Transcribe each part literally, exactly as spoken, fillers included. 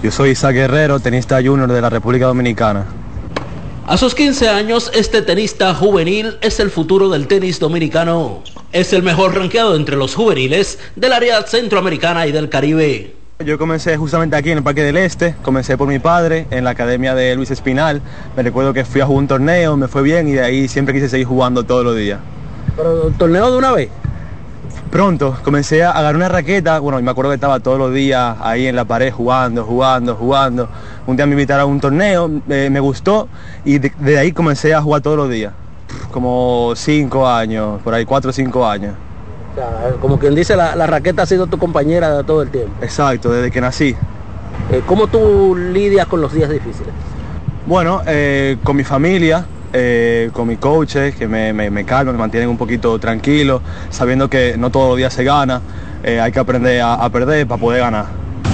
Yo soy Isaac Guerrero, tenista junior de la República Dominicana. A sus quince años, este tenista juvenil es el futuro del tenis dominicano. Es el mejor rankeado entre los juveniles del área centroamericana y del Caribe. Yo comencé justamente aquí en el Parque del Este, comencé por mi padre en la academia de Luis Espinal. Me recuerdo que fui a jugar un torneo, me fue bien y de ahí siempre quise seguir jugando todos los días. ¿Pero torneo de una vez? Pronto, comencé a agarrar una raqueta, bueno, y me acuerdo que estaba todos los días ahí en la pared jugando, jugando, jugando. Un día me invitaron a un torneo, eh, me gustó y de, de ahí comencé a jugar todos los días. Como cinco años, por ahí cuatro o cinco años. O sea, como quien dice, la, la raqueta ha sido tu compañera de todo el tiempo. Exacto, desde que nací. Eh, ¿Cómo tú lidias con los días difíciles? Bueno, eh, con mi familia. Eh, con mis coaches que me, me, me calman, me mantienen un poquito tranquilo, sabiendo que no todos los días se gana, eh, hay que aprender a, a perder para poder ganar.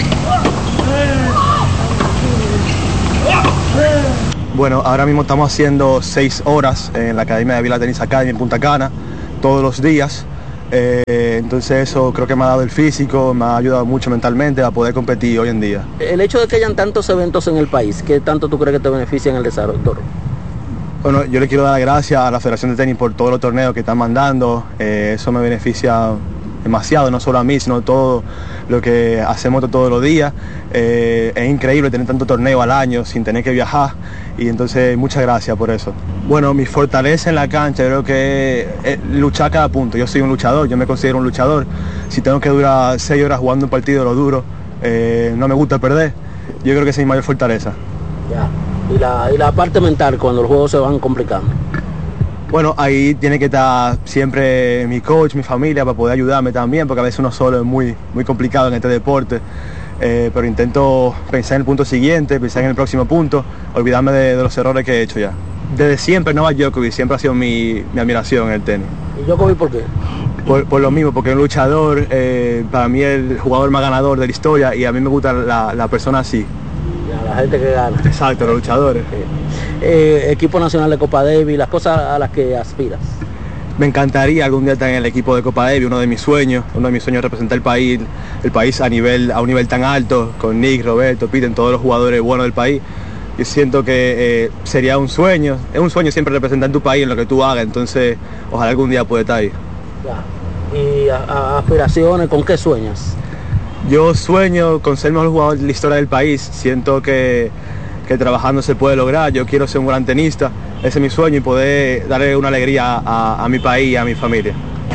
Bueno, ahora mismo estamos haciendo seis horas en la Academia de Vila Tennis Academy en Punta Cana, todos los días, eh, entonces eso creo que me ha dado el físico, me ha ayudado mucho mentalmente a poder competir hoy en día. El hecho de que hayan tantos eventos en el país, ¿qué tanto tú crees que te beneficia en el desarrollo? Bueno, yo le quiero dar las gracias a la Federación de Tenis por todos los torneos que están mandando, eh, eso me beneficia demasiado, no solo a mí, sino todo lo que hacemos todos los días. Eh, es increíble tener tanto torneo al año sin tener que viajar y entonces muchas gracias por eso. Bueno, mi fortaleza en la cancha creo que es luchar cada punto. Yo soy un luchador, yo me considero un luchador. Si tengo que durar seis horas jugando un partido lo duro, eh, no me gusta perder. Yo creo que esa es mi mayor fortaleza. Ya. Y la, y la parte mental cuando los juegos se van complicando. Bueno, ahí tiene que estar siempre mi coach, mi familia, para poder ayudarme también, porque a veces uno solo es muy, muy complicado en este deporte. Eh, pero intento pensar en el punto siguiente, pensar en el próximo punto, olvidarme de, de los errores que he hecho ya. Desde siempre Novak Djokovic siempre ha sido mi, mi admiración en el tenis. ¿Y Djokovic por qué? Por, por lo mismo, porque es un luchador, eh, para mí es el jugador más ganador de la historia y a mí me gusta la, la persona así. La gente que gana. Exacto, los luchadores. Eh, equipo nacional de Copa Davis, las cosas a las que aspiras. Me encantaría algún día estar en el equipo de Copa Davis, uno de mis sueños, uno de mis sueños es representar el país, el país a nivel, a un nivel tan alto, con Nick, Roberto, Piten, todos los jugadores buenos del país. Yo siento que eh, sería un sueño, es un sueño siempre representar tu país en lo que tú hagas, entonces ojalá algún día pueda estar ahí. Ya. ¿Y a, a aspiraciones, con qué sueñas? Yo sueño con ser el mejor jugador de la historia del país, siento que, que trabajando se puede lograr, yo quiero ser un gran tenista, ese es mi sueño y poder darle una alegría a, a mi país y a mi familia.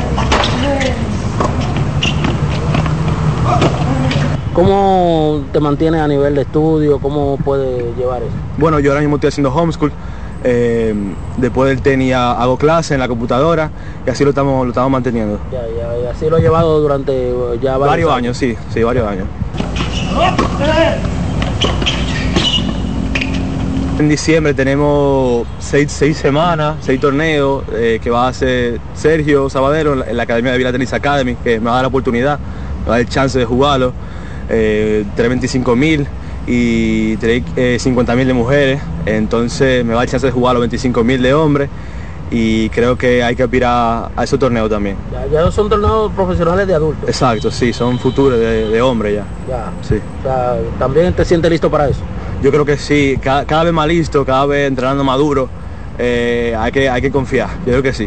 ¿Cómo te mantienes a nivel de estudio? ¿Cómo puedes llevar eso? Bueno, yo ahora mismo estoy haciendo homeschool, eh, después del tenis hago clases en la computadora y así lo estamos, lo estamos manteniendo. Ya, ya, y así lo he llevado durante ya varios, varios años. años, sí, sí, varios años. En diciembre tenemos seis, seis semanas, seis torneos eh, que va a hacer Sergio Sabadero en la, en la Academia de Vila Tennis Academy, que me va a dar la oportunidad, me va a dar el chance de jugarlo. Eh, tres veinticinco mil y eh, cincuenta mil de mujeres, entonces me va a dar el chance de jugar los veinticinco mil de hombres y creo que hay que aspirar a esos torneos también. Ya, ya son torneos profesionales de adultos. Exacto, sí, son futuros de, de hombres ya. Ya. Sí. O sea, ¿también te sientes listo para eso? Yo creo que sí, cada, cada vez más listo, cada vez entrenando más duro, eh, hay, que, hay que confiar, yo creo que sí.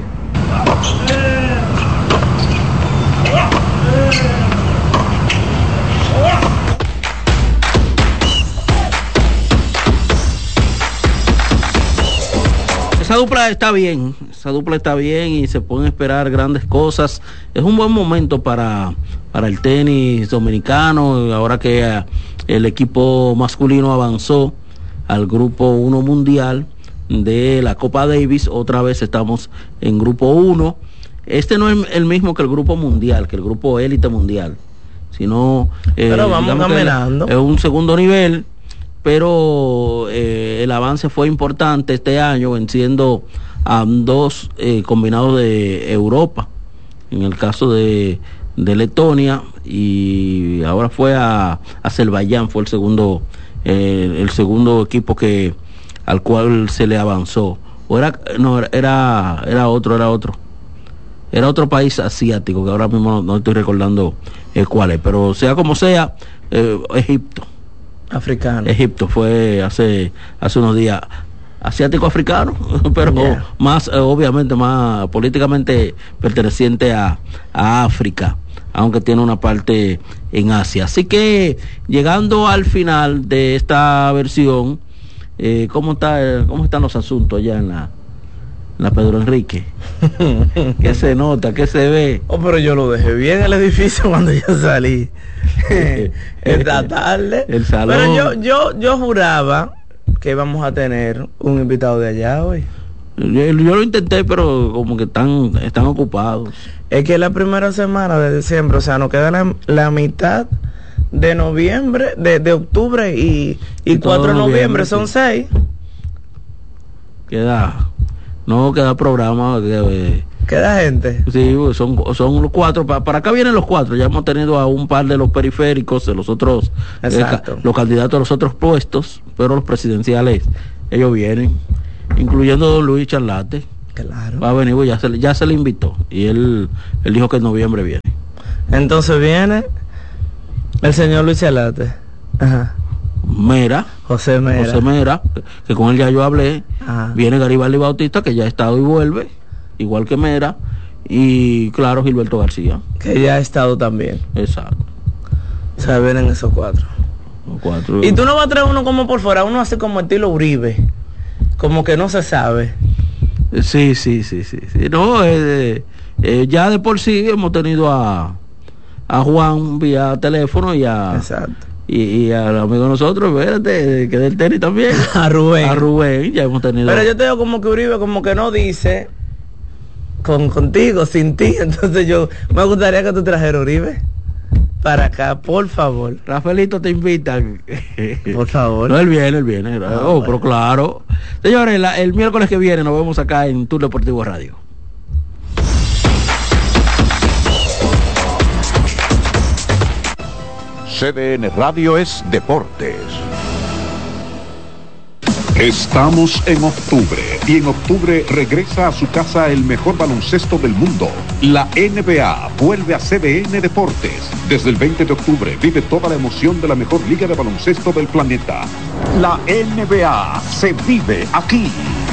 Esa dupla está bien, esa dupla está bien y se pueden esperar grandes cosas. Es un buen momento para, para el tenis dominicano, ahora que uh, el equipo masculino avanzó al grupo uno mundial de la Copa Davis. Otra vez estamos en grupo uno. Este no es el mismo que el grupo mundial, que el grupo élite mundial, sino eh, pero vamos caminando. Es un segundo nivel. Pero eh, el avance fue importante este año, venciendo a dos eh, combinados de Europa, en el caso de, de Letonia, y ahora fue a Azerbaiyán, fue el segundo eh, el segundo equipo que al cual se le avanzó. O era no era era otro, era otro. Era otro país asiático, que ahora mismo no, no estoy recordando eh, cuál es, pero sea como sea, eh, Egipto. africano. Egipto fue hace, hace unos días. Asiático-africano, pero yeah. más, eh, obviamente, más políticamente perteneciente a, a África, aunque tiene una parte en Asia. Así que, llegando al final de esta versión, eh, ¿cómo está, cómo están los asuntos allá en la, en la Pedro Enrique? ¿Qué se nota? ¿Qué se ve? Oh, pero yo lo dejé bien el edificio cuando yo salí. Esta tarde. El salón. Pero yo, yo, yo juraba que vamos a tener un invitado de allá hoy. Yo, yo lo intenté, pero como que están, están ocupados. Es que la primera semana de diciembre, o sea, nos queda la, la mitad de noviembre, de, de octubre y, y, y cuatro de noviembre, noviembre, son sí. seis. Queda, no queda programa. Que, ¿Queda gente? Sí, son, son los cuatro. Para, para acá vienen los cuatro. Ya hemos tenido a un par de los periféricos, de los otros, eh, los candidatos a los otros puestos, pero los presidenciales, ellos vienen, incluyendo don Luis Charlate. Claro. Va a venir, ya se, ya se le invitó. Y él, él dijo que en noviembre viene. Entonces viene el señor Luis Charlate. Ajá. Mera. José Mera. José Mera, que con él ya yo hablé. Ajá. Viene Garibaldi Bautista, que ya ha estado y vuelve, igual que Mera, y claro, Gilberto García, que ya ha estado también. Exacto. O sea, vienen esos cuatro. Los cuatro. Y tú no vas a traer uno como por fuera, uno hace como estilo Uribe, como que no se sabe. Sí, sí, sí, sí, sí. No, eh, eh, ya de por sí hemos tenido a a Juan vía teléfono y a Exacto. y, y al amigo de nosotros, espérate, que del tenis también. A Rubén. A Rubén, ya hemos tenido. Pero yo te digo como que Uribe como que no dice con contigo, sin ti. Entonces yo me gustaría que tú trajeras Uribe para acá, por favor. Rafaelito te invita. Por favor. No, él viene, él viene. Ah, oh, bueno. Pero claro. Señores, la, el miércoles que viene nos vemos acá en Tour Deportivo Radio. C D N Radio es Deportes. Estamos en octubre y en octubre regresa a su casa el mejor baloncesto del mundo. La N B A vuelve a C D N Deportes. Desde el veinte de octubre vive toda la emoción de la mejor liga de baloncesto del planeta. La N B A se vive aquí.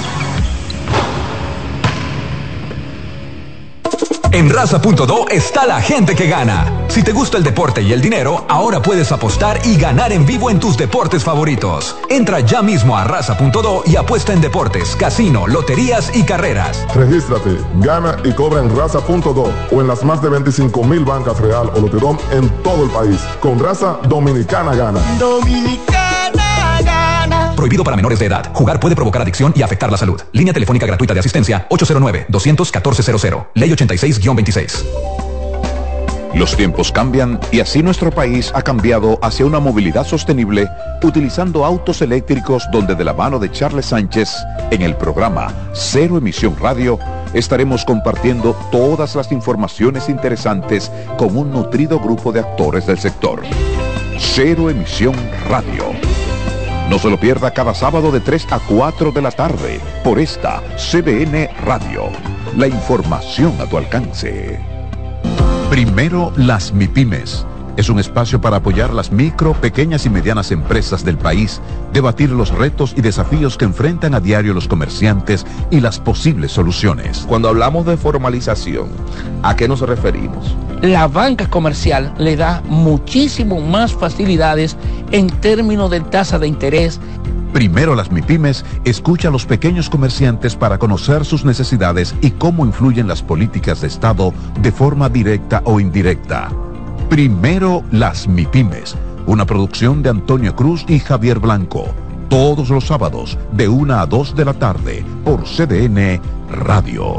En Raza punto do está la gente que gana. Si te gusta el deporte y el dinero, ahora puedes apostar y ganar en vivo en tus deportes favoritos. Entra ya mismo a Raza punto do y apuesta en deportes, casino, loterías y carreras. Regístrate, gana y cobra en Raza punto do o en las más de veinticinco mil bancas Real o Lotedom en todo el país. Con Raza, Dominicana gana. Dominicana gana. Prohibido para menores de edad. Jugar puede provocar adicción y afectar la salud. Línea telefónica gratuita de asistencia ocho cero nueve, dos uno cuatro cero cero. Ley ochenta y seis guión veintiséis. Los tiempos cambian y así nuestro país ha cambiado hacia una movilidad sostenible utilizando autos eléctricos, donde de la mano de Charles Sánchez en el programa Cero Emisión Radio estaremos compartiendo todas las informaciones interesantes con un nutrido grupo de actores del sector. Cero Emisión Radio. No se lo pierda cada sábado de tres a cuatro de la tarde por esta C D N Radio. La información a tu alcance. Primero las MIPYMES. Es un espacio para apoyar las micro, pequeñas y medianas empresas del país, debatir los retos y desafíos que enfrentan a diario los comerciantes y las posibles soluciones. Cuando hablamos de formalización, ¿a qué nos referimos? La banca comercial le da muchísimo más facilidades en términos de tasa de interés. Primero las MIPYMES escucha a los pequeños comerciantes para conocer sus necesidades y cómo influyen las políticas de Estado de forma directa o indirecta. Primero las MIPYMES, una producción de Antonio Cruz y Javier Blanco. Todos los sábados de una a dos de la tarde por C D N Radio.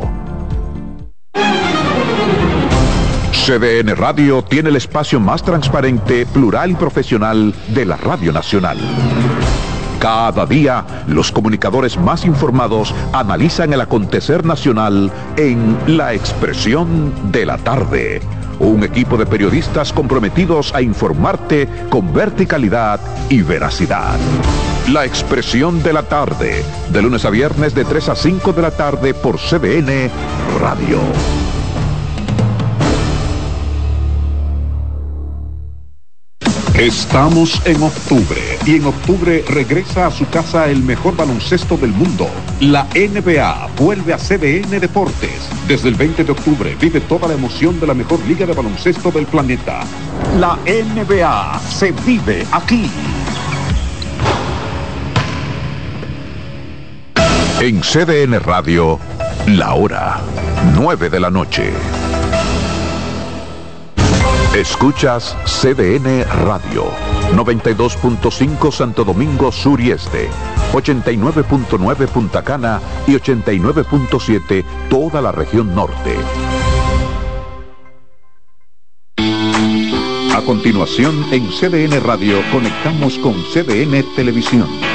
C D N Radio tiene el espacio más transparente, plural y profesional de la Radio Nacional. Cada día, los comunicadores más informados analizan el acontecer nacional en La Expresión de la Tarde. Un equipo de periodistas comprometidos a informarte con verticalidad y veracidad. La Expresión de la Tarde, de lunes a viernes de tres a cinco de la tarde por C D N Radio. Estamos en octubre y en octubre regresa a su casa el mejor baloncesto del mundo. La N B A vuelve a C D N Deportes. Desde el veinte de octubre vive toda la emoción de la mejor liga de baloncesto del planeta. La N B A se vive aquí. En C D N Radio, la hora nueve de la noche. Escuchas C D N Radio, noventa y dos punto cinco Santo Domingo Sur y Este, ochenta y nueve punto nueve Punta Cana y ochenta y nueve punto siete toda la región norte. A continuación, en C D N Radio conectamos con C D N Televisión.